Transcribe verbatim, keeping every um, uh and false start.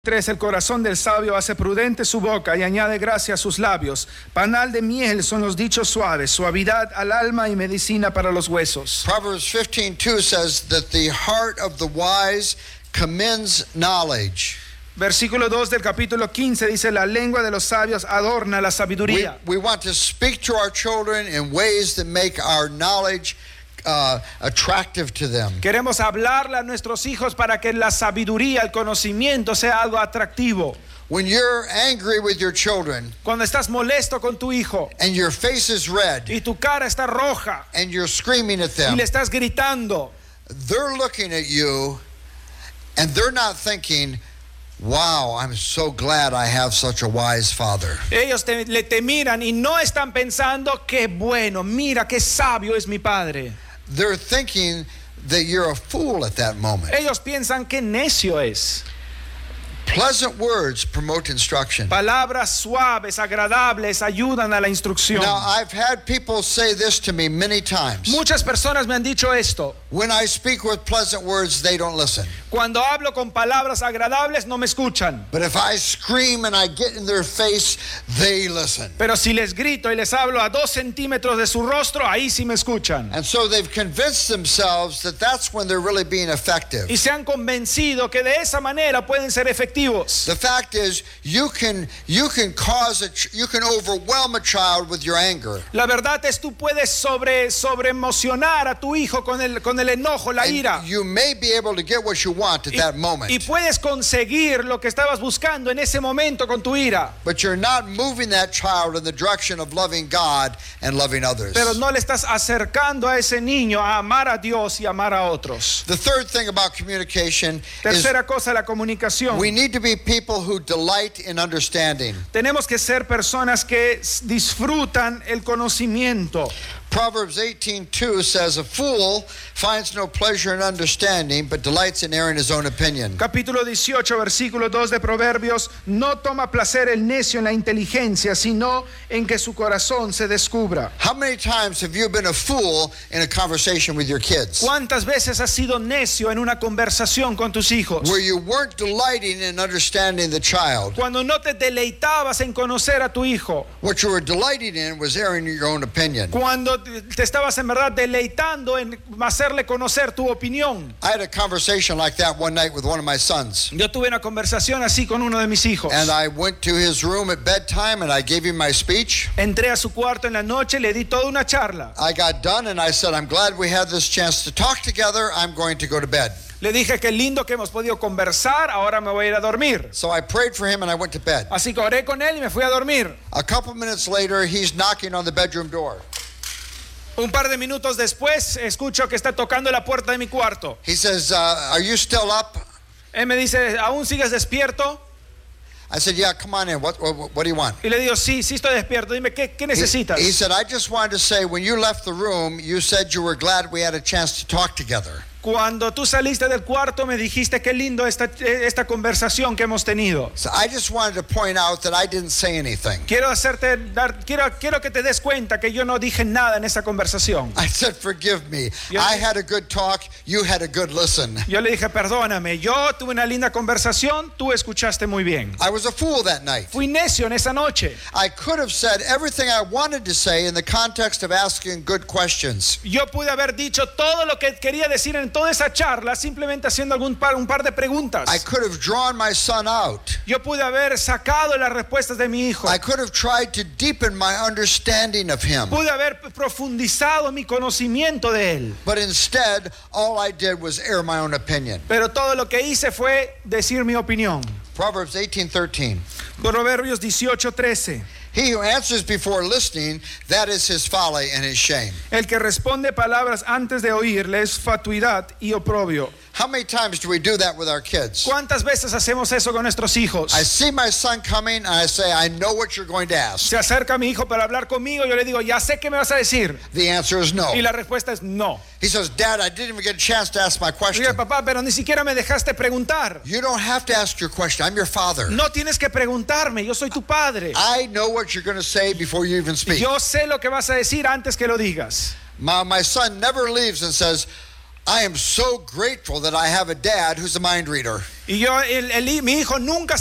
tres. El corazón del sabio hace prudente su boca y añade gracia a sus labios. Panal de miel son los dichos suaves, suavidad al alma y medicina para los huesos. Proverbs fifteen two says that the heart of the wise commends knowledge. Versículo dos del capítulo quince dice: la lengua de los sabios adorna la sabiduría. We, we want to speak to our children in ways that make our knowledge Uh, attractive to them. Queremos hablarle a nuestros hijos para que la sabiduría, el conocimiento sea algo atractivo. When you're angry with your children, cuando estás molesto con tu hijo, and your face is red, y tu cara está roja, and you're screaming at them, y le estás gritando, they're looking at you, and they're not thinking, wow, I'm so glad I have such a wise father. Ellos te, le te miran y no están pensando, qué bueno, mira qué sabio es mi padre. They're thinking that you're a fool at that moment. Ellos piensan que necio es. Pleasant words promote instruction. Palabras suaves, agradables ayudan a la instrucción. Now, I've had people say this to me many times. Muchas personas me han dicho esto. When I speak with pleasant words, they don't listen. Cuando hablo con palabras agradables, no me escuchan. But if I scream and I get in their face, they listen. Pero si les grito y les hablo a dos centímetros de su rostro, ahí sí me escuchan. And so they've convinced themselves that that's when they're really being effective. Y se han convencido que de esa manera pueden ser efectivos. The fact is, you can you can cause a you can overwhelm a child with your anger. La verdad es, tú puedes sobre sobre emocionar a tu hijo con el con el enojo, la And ira. you may be able to get what you want at y, that moment. Y puedes conseguir lo que estabas buscando en ese momento con tu ira. But you're not moving that child in the direction of loving God and loving others. Pero no le estás acercando a ese niño a amar a Dios y amar a otros. The third thing about communication Tercera is cosa, la comunicación. we need to be people who delight in understanding. Tenemos que ser personas que disfrutan el conocimiento. Proverbs eighteen two says, a fool finds no pleasure in understanding, but delights in airing his own opinion. Capítulo dieciocho, versículo dos de Proverbios: no toma placer el necio en la inteligencia, sino en que su corazón se descubra. How many times have you been a fool in a conversation with your kids? ¿Cuántas veces has sido necio en una conversación con tus hijos? Where you weren't delighting in understanding the child. Cuando no te deleitabas en conocer a tu hijo. What you were delighting in was airing your own opinion. Cuando te estabas en verdad deleitando en hacerle conocer tu opinión. I had a conversation like that one night with one of my sons. Yo tuve una conversación así con uno de mis hijos. And I went to his room at bedtime and I gave him my speech. Entré a su cuarto en la noche, le di toda una charla. I got done and I said, I'm glad we had this chance to talk together. I'm going to go to bed. Le dije que lindo que hemos podido conversar, ahora me voy a ir a dormir. So I prayed for him and I went to bed. Así que oré con él y me fui a dormir. A couple minutes later, he's knocking on the bedroom door. Un par de minutos después, escucho que está tocando la puerta de mi cuarto. He says, uh, are you still up? Él me dice, ¿aún sigues despierto? I said, yeah, come on in. What, what, what do you want? Y le digo, sí, sí estoy despierto. Dime, ¿qué, qué necesitas? He, he said, I just wanted to say, when you left the room, you said you were glad we had a chance to talk together. Cuando tú saliste del cuarto me dijiste qué lindo esta, esta conversación que hemos tenido. So I just wanted to point out that I didn't say anything. Quiero hacerte dar, quiero, quiero que te des cuenta que yo no dije nada en esa conversación. I said, forgive me. Yo, I had a good talk. You had a good listen. Yo le dije, perdóname. Yo tuve una linda conversación. Tú escuchaste muy bien. I was a fool that night. Fui necio en esa noche. I could have said everything I wanted to say in the context of asking good questions. Yo pude haber dicho todo lo que quería decir en toda esa charla simplemente haciendo algún par, un par de preguntas. I could have drawn my son out. Yo pude haber sacado las respuestas de mi hijo. I could have tried to deepen my understanding of him. Pude haber profundizado mi conocimiento de él. But instead, all I did was air my own opinion. Pero todo lo que hice fue decir mi opinión. Proverbs eighteen thirteen. Proverbios dieciocho trece. He who answers before listening, that is his folly and his shame. El que responde palabras antes de oírle es fatuidad y oprobio. How many times do we do that with our kids? ¿Cuántas veces hacemos eso con nuestros hijos? I see my son coming and I say, I know what you're going to ask. Se acerca mi hijo para hablar conmigo, yo le digo, ya sé qué me vas a decir. The answer is no. Y la respuesta es no. He says, Dad, I didn't even get a chance to ask my question. Oye, papá, pero ni siquiera me dejaste preguntar. You don't have to ask your question. I'm your father. No tienes que preguntarme, yo soy tu padre. I know what you're going to say before you even speak. Yo sé lo que vas a decir antes que lo digas. My, my son never leaves and says, I am so grateful that I have a dad who's a mind reader. Y yo, el, el- mi hijo nunca